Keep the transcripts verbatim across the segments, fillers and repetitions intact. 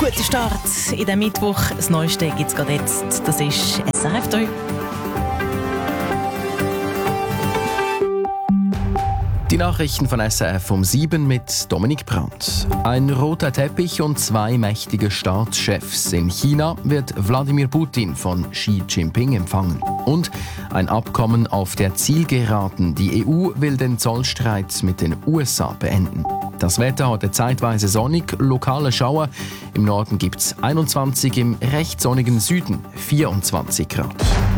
Guten Start in den Mittwoch. Das Neueste gibt es gerade jetzt. Das ist S R F drei. Die Nachrichten von S R F um sieben mit Dominik Brandt. Ein roter Teppich und zwei mächtige Staatschefs. In China wird Wladimir Putin von Xi Jinping empfangen. Und ein Abkommen auf der Zielgeraden. Die E U will den Zollstreit mit den U S A beenden. Das Wetter heute zeitweise sonnig, lokale Schauer. Im Norden gibt es einundzwanzig, im recht sonnigen Süden vierundzwanzig Grad.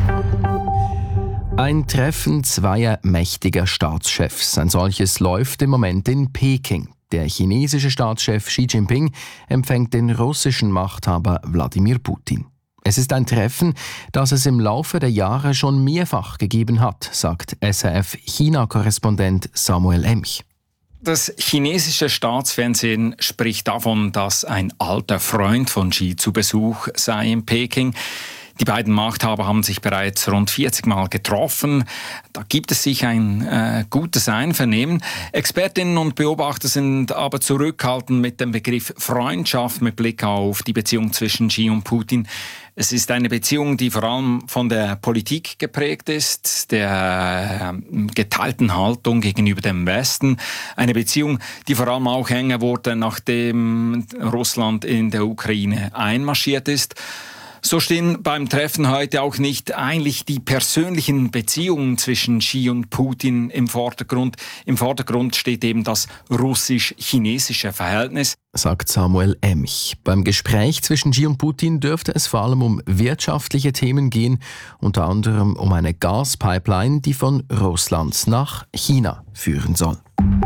Ein Treffen zweier mächtiger Staatschefs. Ein solches läuft im Moment in Peking. Der chinesische Staatschef Xi Jinping empfängt den russischen Machthaber Wladimir Putin. Es ist ein Treffen, das es im Laufe der Jahre schon mehrfach gegeben hat, sagt S R F-China-Korrespondent Samuel Emch. Das chinesische Staatsfernsehen spricht davon, dass ein alter Freund von Xi zu Besuch sei in Peking. Die beiden Machthaber haben sich bereits rund vierzig Mal getroffen. Da gibt es sich ein äh, gutes Einvernehmen. Expertinnen und Beobachter sind aber zurückhaltend mit dem Begriff Freundschaft mit Blick auf die Beziehung zwischen Xi und Putin. Es ist eine Beziehung, die vor allem von der Politik geprägt ist, der äh, geteilten Haltung gegenüber dem Westen. Eine Beziehung, die vor allem auch enger wurde, nachdem Russland in der Ukraine einmarschiert ist. So stehen beim Treffen heute auch nicht eigentlich die persönlichen Beziehungen zwischen Xi und Putin im Vordergrund. Im Vordergrund steht eben das russisch-chinesische Verhältnis, sagt Samuel Emch. Beim Gespräch zwischen Xi und Putin dürfte es vor allem um wirtschaftliche Themen gehen, unter anderem um eine Gaspipeline, die von Russland nach China führen soll.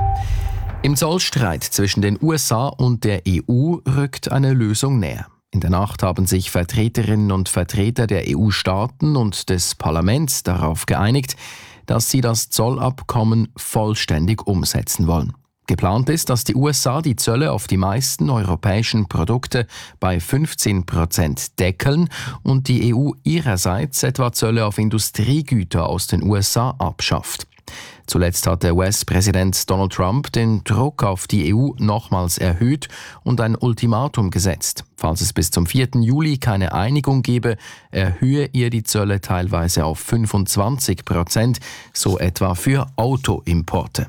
Im Zollstreit zwischen den U S A und der E U rückt eine Lösung näher. In der Nacht haben sich Vertreterinnen und Vertreter der E U-Staaten und des Parlaments darauf geeinigt, dass sie das Zollabkommen vollständig umsetzen wollen. Geplant ist, dass die U S A die Zölle auf die meisten europäischen Produkte bei fünfzehn Prozent deckeln und die E U ihrerseits etwa Zölle auf Industriegüter aus den U S A abschafft. Zuletzt hat der U S-Präsident Donald Trump den Druck auf die E U nochmals erhöht und ein Ultimatum gesetzt. Falls es bis zum vierten Juli keine Einigung gebe, erhöhe er die Zölle teilweise auf fünfundzwanzig Prozent, so etwa für Autoimporte.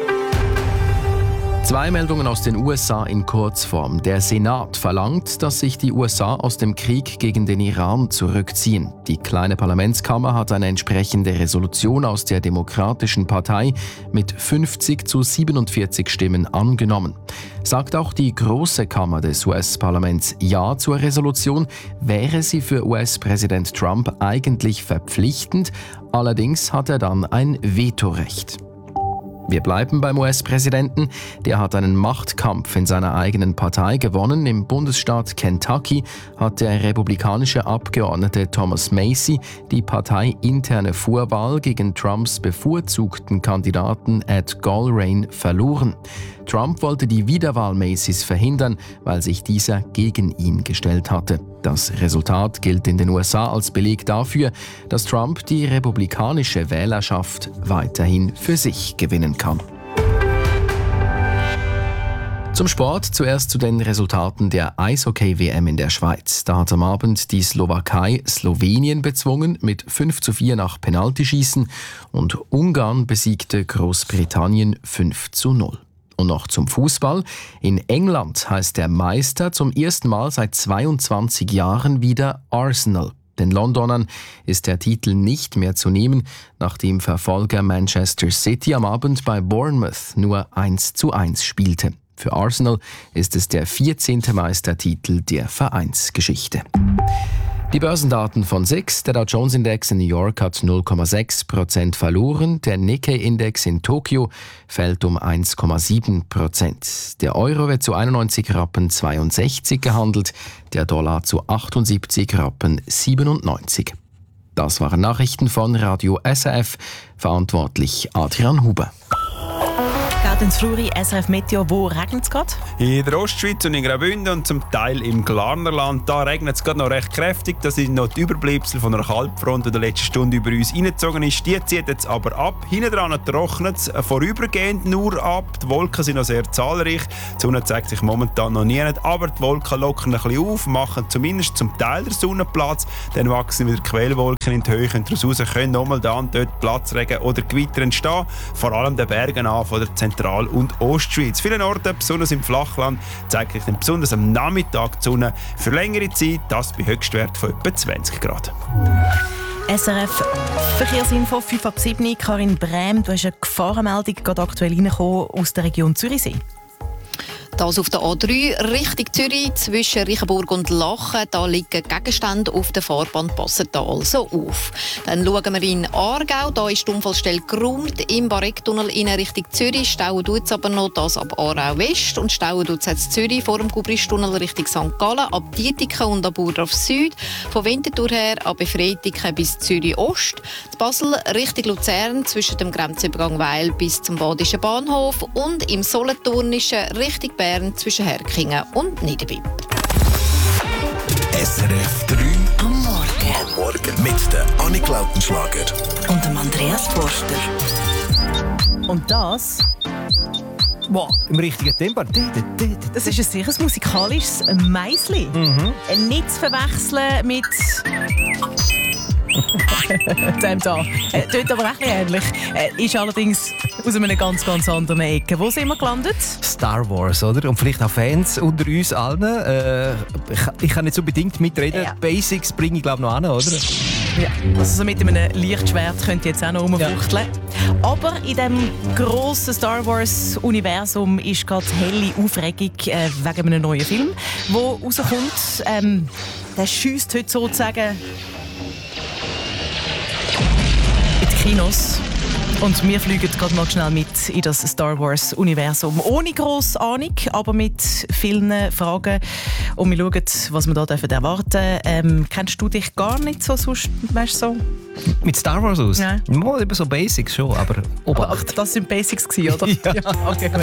Zwei Meldungen aus den U S A in Kurzform. Der Senat verlangt, dass sich die U S A aus dem Krieg gegen den Iran zurückziehen. Die kleine Parlamentskammer hat eine entsprechende Resolution aus der Demokratischen Partei mit fünfzig zu siebenundvierzig Stimmen angenommen. Sagt auch die große Kammer des U S-Parlaments Ja zur Resolution, wäre sie für U S-Präsident Trump eigentlich verpflichtend. Allerdings hat er dann ein Vetorecht. Wir bleiben beim U S-Präsidenten. Der hat einen Machtkampf in seiner eigenen Partei gewonnen. Im Bundesstaat Kentucky hat der republikanische Abgeordnete Thomas Massie die parteiinterne Vorwahl gegen Trumps bevorzugten Kandidaten Ed Galbraith verloren. Trump wollte die Wiederwahl Massies verhindern, weil sich dieser gegen ihn gestellt hatte. Das Resultat gilt in den U S A als Beleg dafür, dass Trump die republikanische Wählerschaft weiterhin für sich gewinnen kann. Zum Sport zuerst zu den Resultaten der Eishockey-W M in der Schweiz. Da hat am Abend die Slowakei Slowenien bezwungen mit fünf zu vier nach Penaltyschießen und Ungarn besiegte Großbritannien fünf zu null. Und noch zum Fußball. In England heißt der Meister zum ersten Mal seit zweiundzwanzig Jahren wieder Arsenal. Den Londonern ist der Titel nicht mehr zu nehmen, nachdem Verfolger Manchester City am Abend bei Bournemouth nur eins zu eins spielte. Für Arsenal ist es der vierzehnte Meistertitel der Vereinsgeschichte. Die Börsendaten von S I X. Der Dow Jones Index in New York hat null Komma sechs Prozent verloren. Der Nikkei-Index in Tokio fällt um eins Komma sieben Prozent. Der Euro wird zu einundneunzig Rappen zweiundsechzig gehandelt, der Dollar zu achtundsiebzig Rappen siebenundneunzig. Das waren Nachrichten von Radio S R F. Verantwortlich Adrian Huber. Martin Fluri, S R F Meteo. Wo regnet es gerade? In der Ostschweiz und in Graubünden und zum Teil im Glarnerland. Da regnet es gerade noch recht kräftig. Das ist noch die Überbleibsel von einer Kaltfront, die in der letzten Stunde über uns reingezogen ist. Die zieht jetzt aber ab. Hinten dran trocknet es vorübergehend nur ab. Die Wolken sind noch sehr zahlreich. Die Sonne zeigt sich momentan noch nie. Aber die Wolken lockern ein bisschen auf, machen zumindest zum Teil der Sonne Platz. Dann wachsen wieder Quellwolken in die Höhe und daraus können nochmal da und dort Platzregen oder Gewitter entstehen. Vor allem den Bergen an von der Zentral- und Ostschweiz. Viele Orte, besonders im Flachland, zeigt sich dann besonders am Nachmittag die Sonne für längere Zeit, das bei Höchstwert von etwa zwanzig Grad. S R F Verkehrsinfo fünf ab sieben. Karin Brem, du hast eine Gefahrenmeldung gerade aktuell reingekommen aus der Region Zürichsee. Das auf der A drei Richtung Zürich zwischen Reichenburg und Lachen. Da liegen Gegenstände auf der Fahrbahn Passental so auf. Dann schauen wir in Aargau. Da ist die Unfallstelle geräumt. Im Barecktunnel in Richtung Zürich. Stauen tut es aber noch das ab Aarau West. Und stauen tut es jetzt Zürich vor dem Gubristunnel Richtung Sankt Gallen. Ab Dietiken und ab Burdorf Süd. Von Winterthur her ab Befreitiken bis Zürich Ost. Zu Basel Richtung Luzern zwischen dem Grenzübergang Weil bis zum Badischen Bahnhof. Und im Solothurnischen Richtung Bern zwischen Herkingen und Niederbipp. S R F drei am Morgen. Am Morgen mit der Annik Lautenschlager Und dem Andreas Forster. Und das... Wow, im richtigen Tempo. Das ist ein sehr musikalisches Meisli. Mhm. Nicht zu verwechseln mit... dem da. Äh, tut aber auch ein bisschen ähnlich. Äh, ist allerdings aus einer ganz, ganz anderen Ecke. Wo sind wir gelandet? Star Wars, oder? Und vielleicht auch Fans unter uns allen. Äh, ich, ich kann nicht unbedingt mitreden. Ja. Basics bringe ich, glaube ich, noch an, oder? Ja, also so mit einem Lichtschwert könnt ihr jetzt auch noch rumfuchteln. Ja. Aber in diesem grossen Star Wars-Universum ist gerade helle Aufregung äh, wegen einem neuen Film, der rauskommt. Ähm, der schiesst heute sozusagen in die Kinos. Und wir fliegen gerade mal schnell mit in das Star Wars-Universum. Ohne grosse Ahnung, aber mit vielen Fragen. Und wir schauen, was wir da erwarten dürfen. Ähm, kennst du dich gar nicht so, sonst, weißt, so? Mit Star Wars aus? Ja. Mal über so Basics schon, aber Obacht. Aber das waren Basics, oder? Ja. Ja, okay.